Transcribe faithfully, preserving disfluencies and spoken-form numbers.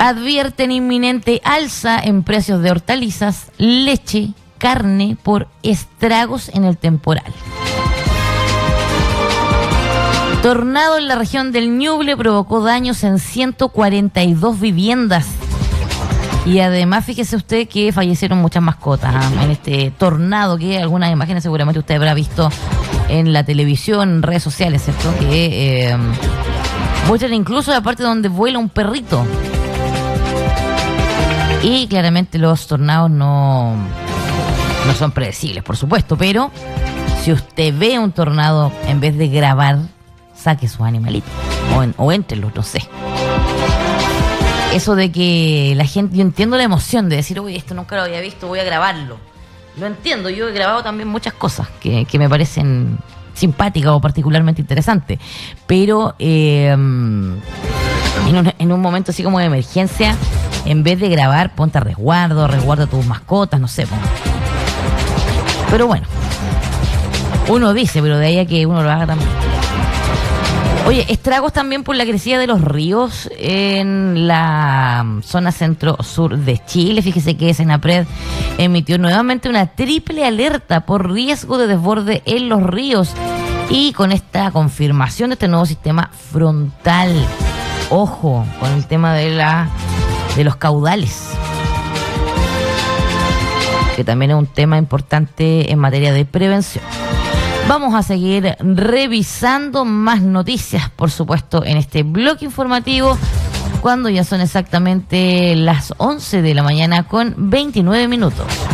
Advierten inminente alza en precios de hortalizas, leche, carne por estragos en el temporal. Tornado en la región del Ñuble provocó daños en ciento cuarenta y dos viviendas. Y además, fíjese usted que fallecieron muchas mascotas ¿eh? en este tornado, que algunas imágenes seguramente usted habrá visto en la televisión, en redes sociales, ¿cierto? Que eh, muestran incluso la parte donde vuela un perrito. Y claramente los tornados no, no son predecibles, por supuesto, pero si usted ve un tornado, en vez de grabar, saque sus animalitos o, en, o éntrelos, no sé. Eso de que la gente, yo entiendo la emoción de decir, uy, esto nunca lo había visto, voy a grabarlo. Lo entiendo, yo he grabado también muchas cosas que, que me parecen simpáticas o particularmente interesantes, pero eh, en, un, en un momento así como de emergencia, en vez de grabar, ponte a resguardo, resguarda tus mascotas, no sé. Pon. Pero bueno, uno dice, pero de ahí a que uno lo haga también. Oye, estragos también por la crecida de los ríos en la zona centro-sur de Chile. Fíjese que Senapred emitió nuevamente una triple alerta por riesgo de desborde en los ríos. Y con esta confirmación de este nuevo sistema frontal, ojo, con el tema de la de los caudales, que también es un tema importante en materia de prevención. Vamos a seguir revisando más noticias, por supuesto, en este bloque informativo, cuando ya son exactamente las once de la mañana con veintinueve minutos.